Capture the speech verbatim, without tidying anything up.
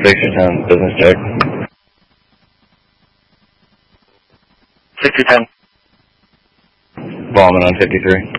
Victor ten, business check. sixty ten. Bombing on fifty-three.